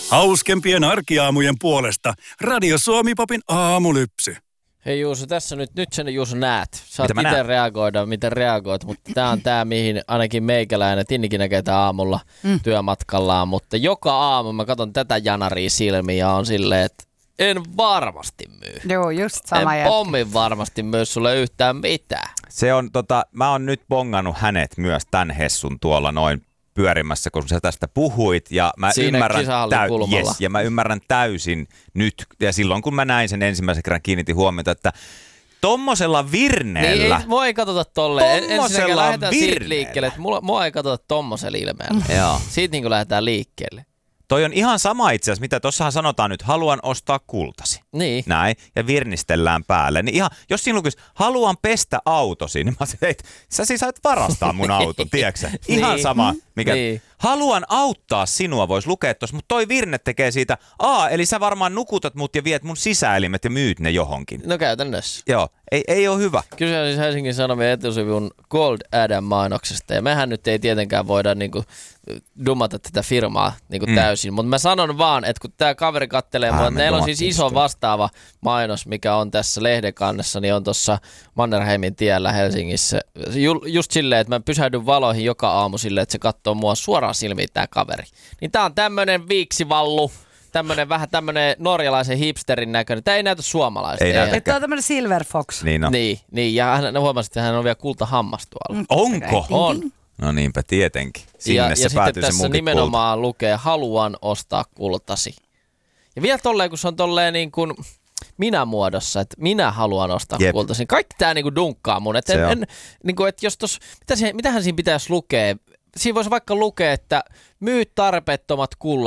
Hauskempien arkiaamujen puolesta Radio Suomi-popin aamulypsy. Hei Juuso, tässä nyt sen Juuso näet. Saat Mitä itse reagoida, miten reagoit, mutta tää on tää, mihin ainakin meikäläinen Tinnikin näkee tää aamulla työmatkallaan. Mutta joka aamu mä katson tätä janaria silmiä ja on silleen, että en varmasti myy. Joo, just sama en pommin varmasti myy sulle yhtään mitään. Se on mä oon nyt bongannut hänet myös tän Hessun tuolla noin pyörimässä, kun sä tästä puhuit, ja mä ymmärrän täysin nyt, ja silloin kun mä näin sen ensimmäisen kerran, kiinnitin huomiota, että tommosella virneellä. Niin, mua ei katsota tolleen. Ensinnäkin lähdetään siitä liikkeelle, että mua ei katsota tommosella ilmeellä. Joo. Siitä niin kuin lähdetään liikkeelle. Toi on ihan sama itse asiassa, mitä tossahan sanotaan nyt, haluan ostaa kultasi. Niin. Näin, ja virnistellään päälle. Niin ihan, jos siinä lukisi, haluan pestä autosi, niin mä sanoin, että sä siis sait varastaa mun auton, tiedätkö? Ihan niin. sama, mikä... Niin. Haluan auttaa sinua, vois lukea tossa, mutta toi virne tekee siitä, eli sä varmaan nukutat mut ja viet mun sisäelimet ja myyt ne johonkin. No käytännössä. Joo, ei ole hyvä. Kyse on siis Helsingin Sanomien etusivun Gold Adam-mainoksesta, ja mehän nyt ei tietenkään voida niinku dumata tätä firmaa niinku täysin, mutta mä sanon vaan, että kun tää kaveri kattelee mua, että meillä on siis iso vastaava mainos, mikä on tässä lehden kannessa, niin on tuossa Mannerheimin tiellä Helsingissä. Just silleen, että mä pysähdyn valoihin joka aamu silleen, että se katsoo mua suoraan silmiin tää kaveri. Niin tää on tämmönen viiksivallu, vähän tämmönen norjalaisen hipsterin näköinen. Tää ei näytä suomalaista. Tämä on tämmönen Silver Fox. Niin, ja hän huomasi, että hän on vielä kultahammas tuolla. Onko? On. No niinpä tietenkin. Sinne ja se päätyy sitten tässä nimenomaan lukee, haluan ostaa kultasi. Ja vielä tolleen, kun se on tolleen niin kuin minä-muodossa, että minä haluan ostaa kultasi. Kaikki tää niin kuin dunkkaa mun. Että jos mitähän siinä pitäisi lukea? Siinä voisi vaikka lukea, että myy tarpeettomat kullat